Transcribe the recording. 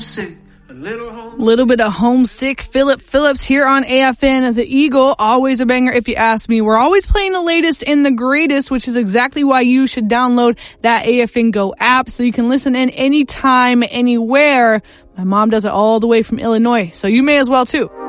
homesick. Little bit of homesick. Philip Phillips here on AFN. The Eagle, always a banger if you ask me. We're always playing the latest and the greatest, which is exactly why you should download that AFN Go app so you can listen in anytime, anywhere. My mom does it all the way from Illinois, so you may as well too.